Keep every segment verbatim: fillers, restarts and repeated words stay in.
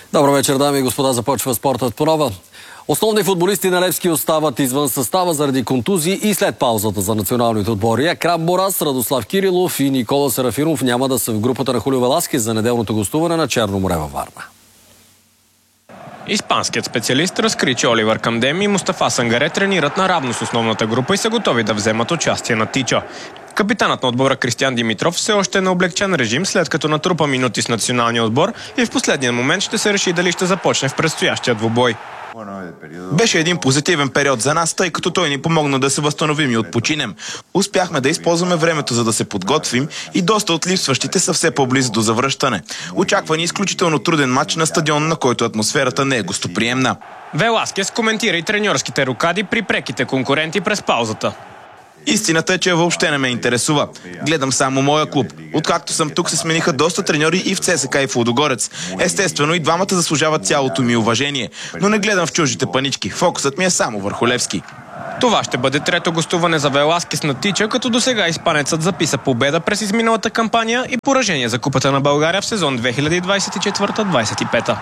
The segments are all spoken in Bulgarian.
Добър вечер, дами и господа. Започва спортът по нова. Основни футболисти на Левски остават извън състава заради контузии и след паузата за националните отбори. Акрам Борас, Радослав Кирилов и Никола Серафимов няма да са в групата на Хулио Веласкес за неделното гостуване на Черно море във Варна. Испанският специалист разкри, че Оливър Камдем и Мустафа Сангаре тренират наравно с основната група и са готови да вземат участие на Тичо. Капитанът на отбора Кристиан Димитров все още е на облегчен режим, след като натрупа минути с националния отбор и в последния момент ще се реши дали ще започне в предстоящия двубой. Беше един позитивен период за нас, тъй като той ни помогна да се възстановим и отпочинем. Успяхме да използваме времето, за да се подготвим и доста от липсващите са все по-близо до завръщане. Очаква ни изключително труден матч на стадион, на който атмосферата не е гостоприемна. Веласкес коментира и треньорските рокади при преките конкуренти през паузата. Истината е, че въобще не ме интересува. Гледам само моя клуб. Откакто съм тук, се смениха доста треньори и в ЦСКА, и в Лудогорец. Естествено, и двамата заслужават цялото ми уважение. Но не гледам в чуждите панички. Фокусът ми е само върху Левски. Това ще бъде трето гостуване за Веласкес на Тича, като досега испанецът записа победа през изминалата кампания и поражение за Купата на България в сезон две хиляди двадесет и четвърта двадесет и пета.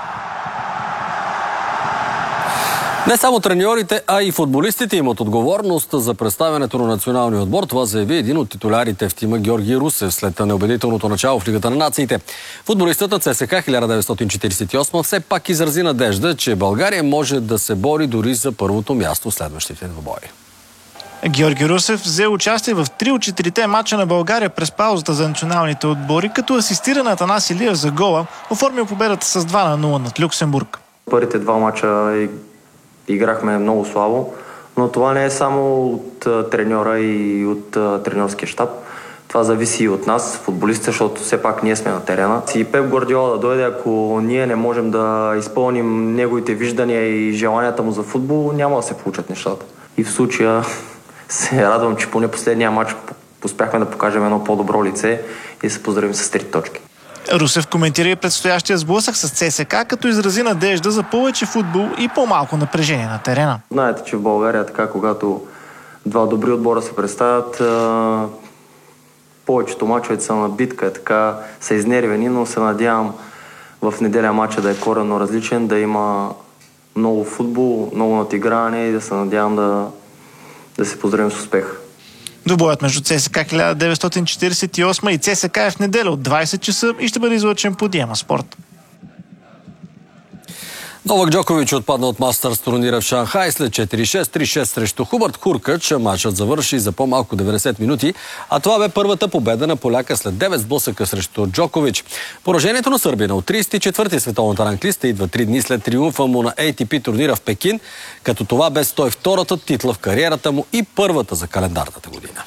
Не само треньорите, а и футболистите имат отговорност за представянето на националния отбор. Това заяви един от титулярите в тима Георги Русев след неубедителното начало в Лигата на нациите. Футболистът на ЦСКА хиляда деветстотин четиридесет и осма все пак изрази надежда, че България може да се бори дори за първото място в следващите двубои. Георги Русев взе участие в три от четирите мача на България през паузата за националните отбори, като асистира на Атанас Илиев за гола, оформил победата с два на нула над Люксембург. Първите два мача играхме много слабо, но това не е само от а, треньора и от а, треньорския щаб. Това зависи и от нас, футболистите, защото все пак ние сме на терена. И Пеп Гвардиола да дойде, ако ние не можем да изпълним неговите виждания и желанията му за футбол, няма да се получат нещата. И в случая се радвам, че поне последния матч успяхме да покажем едно по-добро лице и да се поздравим с три точки. Русев коментира и предстоящия сблъсък с ЦСКА, като изрази надежда за повече футбол и по-малко напрежение на терена. Знаете, че в България така, когато два добри отбора се представят, повечето мачове са на битка, така са изнервени, но се надявам в неделя мача да е коренно различен, да има много футбол, много надиграване и да се надявам да, да се поздравим с успех. Двубоят между ЦСКА хиляда деветстотин четиридесет и осма и ЦСКА е в неделя от двадесет часа и ще бъде излъчен по Диема Спорт. Новак Джокович отпадна от Мастърс турнира в Шанхай след четири шест, три шест срещу Хубърт Хуркач. Матчът завърши за по-малко деветдесет минути, а това бе първата победа на поляка след девет сблъсъка срещу Джокович. Поражението на Сърбия от тридесет и четвърти световната ранглиста идва три дни след триумфа му на Ей Ти Пи турнира в Пекин, като това бе сто и втората титла в кариерата му и първата за календарната година.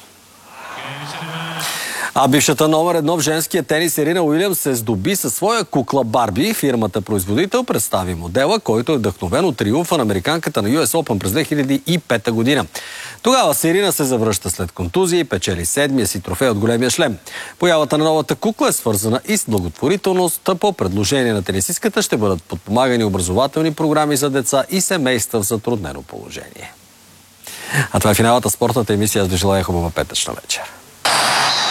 А бившата номер едно в женския тенис Серина Уилямс се здоби със своя кукла Барби. Фирмата производител представи модела, който е вдъхновен от триумфа на американката на Ю Ес Опън през две хиляди и пета година. Тогава Серина се завръща след контузия и печели седмия си трофей от големия шлем. Появата на новата кукла е свързана и с благотворителност. По предложение на тенисистката ще бъдат подпомагани образователни програми за деца и семейства в затруднено положение. А това е финалата спортната емисия. Аз ви желая хубава петъчна вечер.